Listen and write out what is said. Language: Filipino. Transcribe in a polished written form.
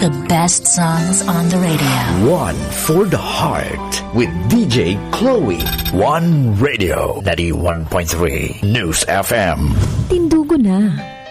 the best songs on the radio. One for the heart with DJ Chloe. One Radio 91.3 News FM. Tindugo na.